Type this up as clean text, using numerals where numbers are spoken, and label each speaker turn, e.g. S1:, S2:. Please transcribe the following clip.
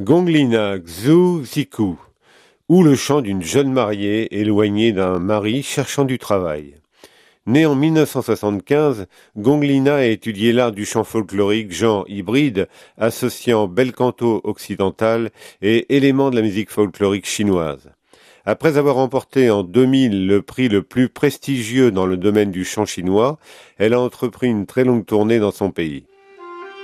S1: Gonglina Xu Ziku, ou le chant d'une jeune mariée éloignée d'un mari cherchant du travail. Née en 1975, Gonglina a étudié l'art du chant folklorique, genre hybride, associant bel canto occidental et éléments de la musique folklorique chinoise. Après avoir remporté en 2000 le prix le plus prestigieux dans le domaine du chant chinois, elle a entrepris une très longue tournée dans son pays.